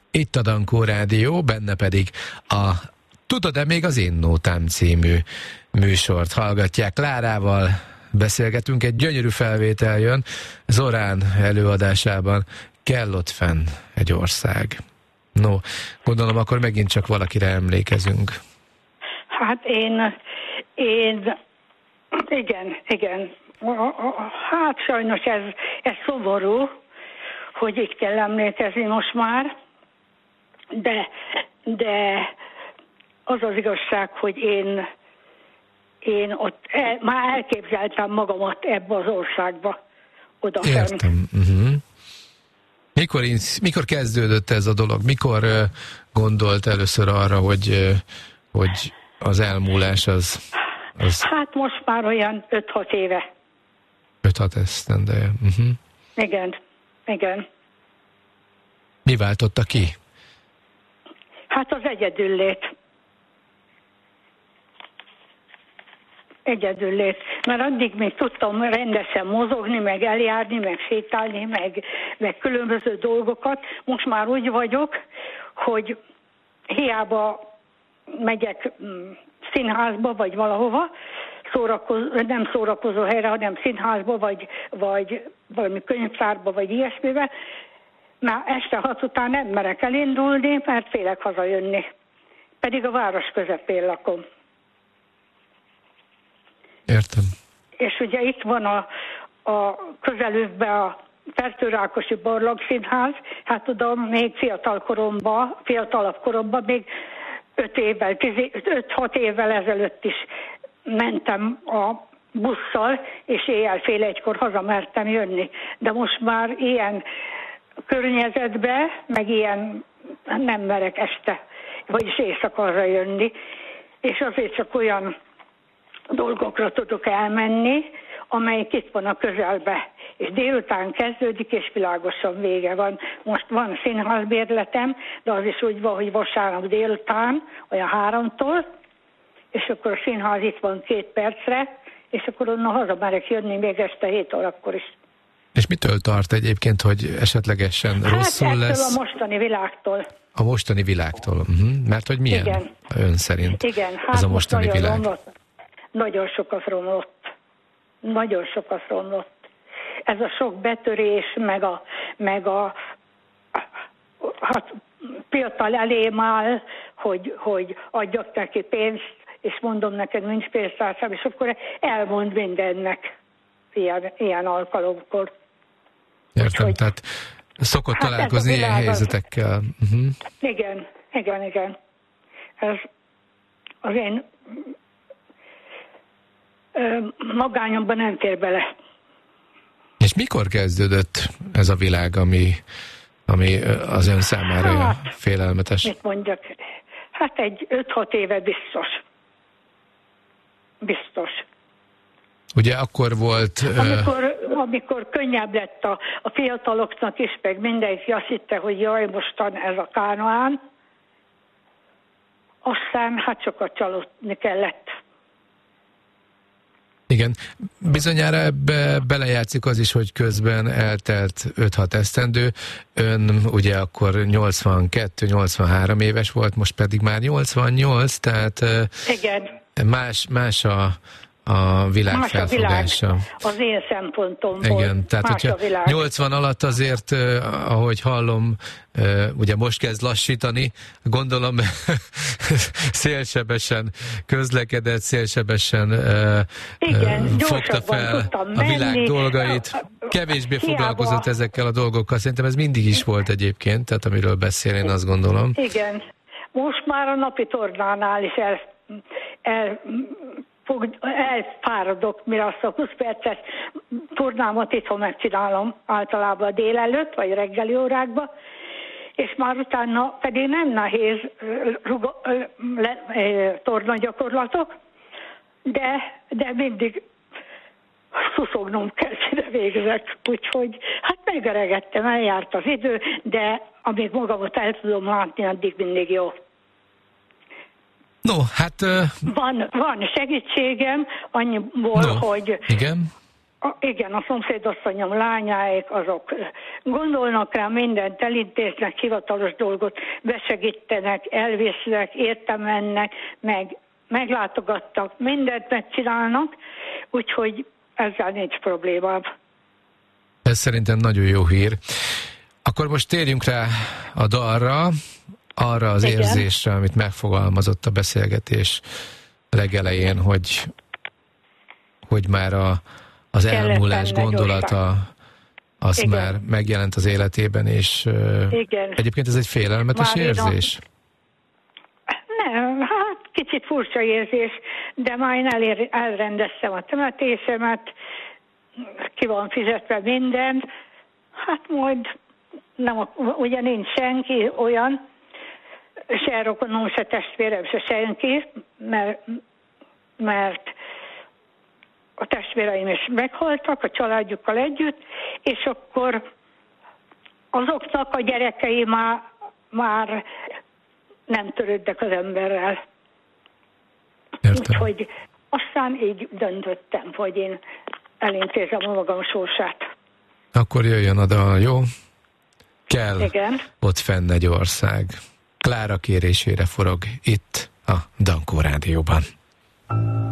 Itt a Dankó Rádió, benne pedig a Tudod-e még az Én Nótám című műsort hallgatják. Klárával beszélgetünk, egy gyönyörű felvétel jön Zorán előadásában. Kell ott fenn egy ország. No, gondolom akkor megint csak valakire emlékezünk. Hát igen. Hát sajnos ez szomorú, hogy itt kell emlékezni most már, de az az igazság, hogy én ott már elképzeltem magamat ebbe az országba odafenn. Értem. Uh-huh. Mikor kezdődött ez a dolog? Mikor gondolt először arra, hogy az elmúlás az... Hát most már olyan 5-6 éve. 5-6 esztendeje. Uh-huh. Igen. Mi váltotta ki? Hát az egyedüllét. Mert addig még tudtam rendesen mozogni, meg eljárni, meg sétálni, meg különböző dolgokat. Most már úgy vagyok, hogy hiába megyek színházba, vagy valahova, nem szórakozó helyre, hanem színházba, vagy valami könyvtárba, vagy ilyesmibe, már este 6 után nem merek elindulni, mert félek hazajönni. Pedig a város közepén lakom. Értem. És ugye itt van a közelükben a Fertőrákosi Barlangszínház, hát oda még fiatalabb koromban, még 5-6 évvel ezelőtt is mentem a busszal, és éjjel fél egykor haza mertem jönni. De most már ilyen környezetbe, meg ilyen nem merek este, vagyis éjszakarra jönni, és azért csak olyan dolgokra tudok elmenni, amelyik itt van a közelbe. És délután kezdődik, és világosan vége van. Most van színházbérletem, de az is úgy van, hogy vasárnap délután, olyan 3-tól, és akkor a színház itt van 2 percre, és akkor onnan haza merek jönni még este 7 órakor is. És mitől tart egyébként, hogy esetlegesen rosszul lesz? Hát ettől a mostani világtól. A mostani világtól. Uh-huh. Mert hogy milyen ön szerint az a mostani világ? Romlott. Nagyon sokat romlott. Ez a sok betörés, meg a hát fiatal elém áll, hogy adjak neki pénzt, és mondom neked, nincs pénztárcám, és akkor elmond mindennek ilyen alkalomkor. Értem, úgyhogy, tehát szokott találkozni ilyen helyzetekkel. Uh-huh. Igen. Ez az én magányomban nem fér bele. És mikor kezdődött ez a világ, ami az ön számára olyan félelmetes? Mit mondjak? Hát egy 5-6 éve biztos. Ugye akkor volt... Amikor könnyebb lett a fiataloknak is, meg mindenki azt hitte, hogy jaj, mostan ez a Kánaán, aztán hát sokat csalódni kellett. Igen, bizonyára ebbe belejátszik az is, hogy közben eltelt 5-6 esztendő. Ön ugye akkor 82-83 éves volt, most pedig már 88, tehát igen. Más a világ felfogása. Az én szempontomból. Igen, tehát hogyha 80 alatt azért, ahogy hallom, ugye most kezd lassítani, gondolom szélsebesen közlekedett, szélsebesen fogta fel a világ dolgait, kevésbé foglalkozott ezekkel a dolgokkal. Szerintem ez mindig is volt egyébként, tehát amiről beszél, én azt gondolom. Igen, most már a napi tornánál is elfáradok, mire azt a 20 perces turnámat itthon megcsinálom általában délelőtt, vagy reggeli órákban, és már utána pedig nem nehéz tornagyakorlatok, de mindig szuszognom kell, mire végzek, úgyhogy hát megöregettem, eljárt az idő, de amíg magamat el tudom látni, addig mindig jó. No, hát... Van segítségem annyiból, hogy... Igen? Igen, a szomszédasszonyom lányáik, azok gondolnak rá, mindent elintéznek, hivatalos dolgot besegítenek, elvisznek, értem mennek, meg meglátogattak, mindent megcsinálnak, úgyhogy ezzel nincs problémám. Ez szerintem nagyon jó hír. Akkor most térjünk rá a dalra, arra az Igen. érzésre, amit megfogalmazott a beszélgetés legelején, hogy már az elmúlás gondolata az Igen. már megjelent az életében, és Igen. egyébként ez egy félelmetes Már érzés? Nem, hát kicsit furcsa érzés, de már én elrendeztem a temetésemet, ki van fizetve minden, hát majd nem, ugye nincs senki olyan, se rokonom, se testvérem, se senki, mert a testvéreim is meghaltak a családjukkal együtt, és akkor azoknak a gyerekei már nem törődnek az emberrel. Úgyhogy aztán így döntöttem, hogy én elintézem a magam sorsát. Akkor jöjjön oda, jó? Kell. Igen. Ott fenn egy ország. Klára kérésére forog itt a Dankó Rádióban.